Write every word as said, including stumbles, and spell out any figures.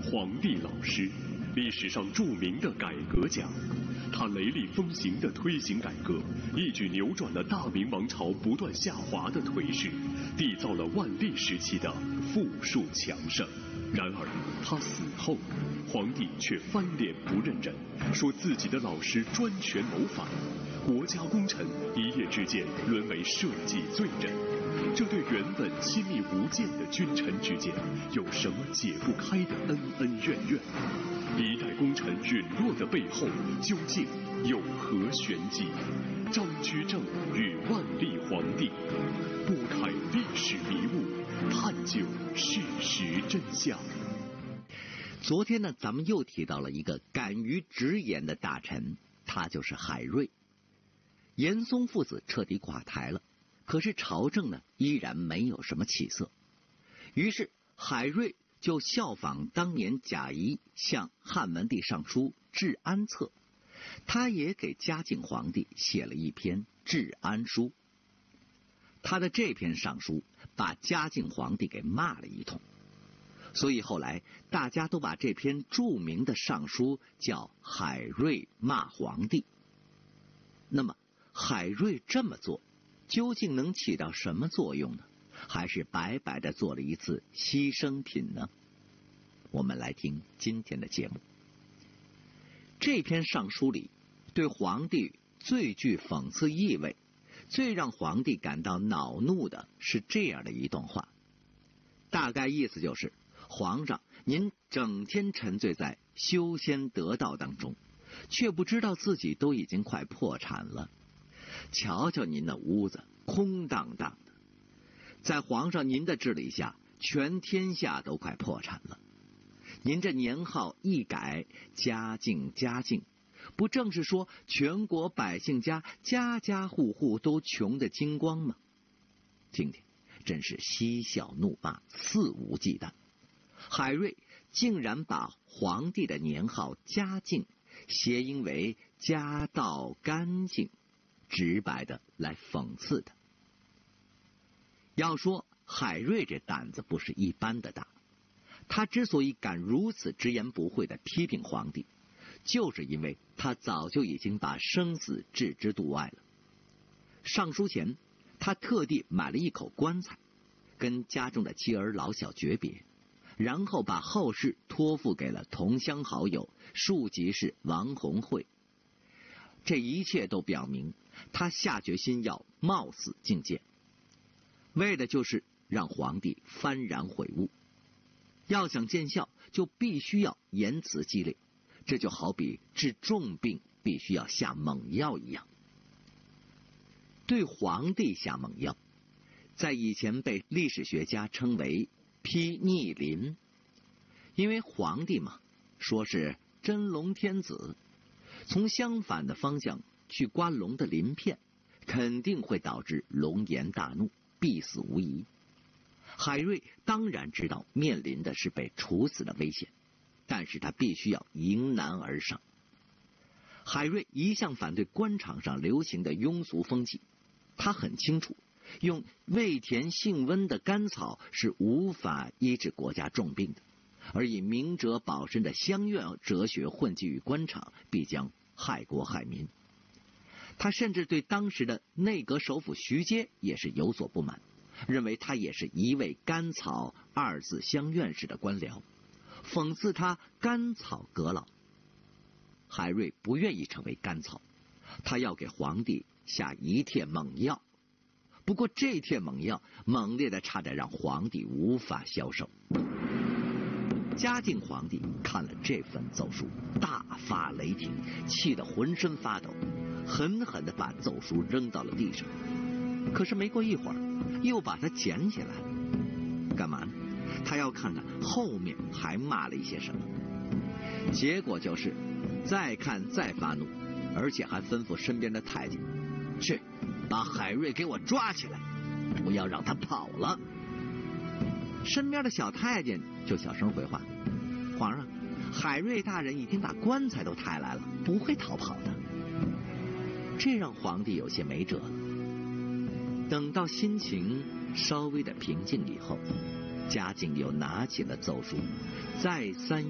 皇帝老师，历史上著名的改革家。他雷厉风行地推行改革，一举扭转了大明王朝不断下滑的颓势，缔造了万历时期的富庶强盛。然而他死后，皇帝却翻脸不认人，说自己的老师专权谋反，国家功臣一夜之间沦为社稷罪人。这对原本亲密无间的君臣之间，有什么解不开的恩恩怨怨？一代功臣陨落的背后，究竟有何玄机？张居正与万历皇帝，拨开历史迷雾，探究事实真相。 昨天呢，咱们又提到了一个敢于直言的大臣，他就是海瑞。严嵩父子彻底垮台了，可是朝政呢依然没有什么起色。于是海瑞就效仿当年贾谊向汉文帝上书治安策，他也给嘉靖皇帝写了一篇治安书。他的这篇上书把嘉靖皇帝给骂了一通，所以后来大家都把这篇著名的上书叫海瑞骂皇帝。那么海瑞这么做究竟能起到什么作用呢？还是白白的做了一次牺牲品呢？我们来听今天的节目。这篇上书里对皇帝最具讽刺意味，最让皇帝感到恼怒的是这样的一段话，大概意思就是：皇上，您整天沉醉在修仙得道当中，却不知道自己都已经快破产了。瞧瞧您的屋子空荡荡的，在皇上您的治理下，全天下都快破产了。您这年号一改，家境家境，不正是说全国百姓家家家户户都穷得精光吗？听听，真是嬉笑怒骂，肆无忌惮。海瑞竟然把皇帝的年号嘉靖谐音为家道干净，直白的来讽刺他。要说海瑞这胆子不是一般的大，他之所以敢如此直言不讳的批评皇帝，就是因为他早就已经把生死置之度外了。上书前，他特地买了一口棺材，跟家中的妻儿老小诀别，然后把后事托付给了同乡好友庶吉士王弘慧。这一切都表明他下决心要冒死进谏，为的就是让皇帝幡然悔悟。要想见效，就必须要言辞激烈，这就好比治重病必须要下猛药一样。对皇帝下猛药，在以前被历史学家称为批逆鳞，因为皇帝嘛，说是真龙天子，从相反的方向去刮龙的鳞片，肯定会导致龙颜大怒，必死无疑。海瑞当然知道面临的是被处死的危险，但是他必须要迎难而上。海瑞一向反对官场上流行的庸俗风气，他很清楚用味甜性温的甘草是无法医治国家重病的，而以明哲保身的乡愿哲学混迹于官场，必将害国害民。他甚至对当时的内阁首辅徐阶也是有所不满，认为他也是一味甘草二字乡愿式的官僚，讽刺他甘草阁老。海瑞不愿意成为甘草，他要给皇帝下一帖猛药。不过这帖猛药猛烈的差点让皇帝无法消受。嘉靖皇帝看了这份奏书，大发雷霆，气得浑身发抖，狠狠地把奏书扔到了地上。可是没过一会儿，又把它捡起来了。干嘛呢？他要看看后面还骂了一些什么。结果就是再看再发怒，而且还吩咐身边的太监去把海瑞给我抓起来，不要让他跑了。身边的小太监就小声回话：皇上，海瑞大人已经把棺材都抬来了，不会逃跑的。这让皇帝有些没辙了。等到心情稍微的平静以后，嘉靖又拿起了奏书，再三